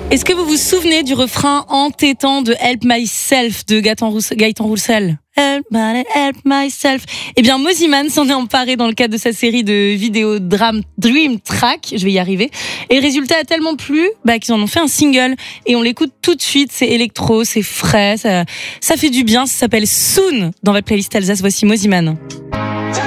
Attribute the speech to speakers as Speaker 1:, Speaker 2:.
Speaker 1: Est-ce que vous vous souvenez du refrain entêtant de Help Myself de Gaëtan Roussel? Help myself. Eh bien, Mosimann s'en est emparé dans le cadre de sa série de vidéos Dream Track. Je vais y arriver. Et le résultat a tellement plu, qu'ils en ont fait un single. Et on l'écoute tout de suite. C'est électro, c'est frais, ça fait du bien. Ça s'appelle Soon dans votre playlist Alsace. Voici Mosimann.